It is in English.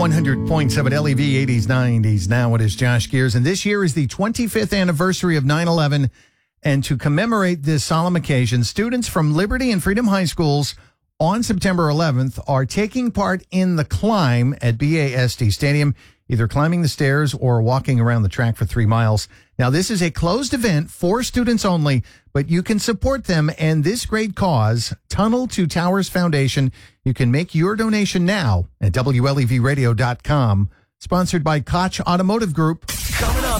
100.7 LEV 80s, 90s. Now it is Josh Gears, and this year is the 25th anniversary of 9/11. And to commemorate this solemn occasion, students from Liberty and Freedom High Schools on September 11th are taking part in the climb at BASD Stadium, either climbing the stairs or walking around the track for 3 miles. Now, this is a closed event for students only, but you can support them and this great cause, Tunnel to Towers Foundation. You can make your donation now at WLEVradio.com. Sponsored by Koch Automotive Group.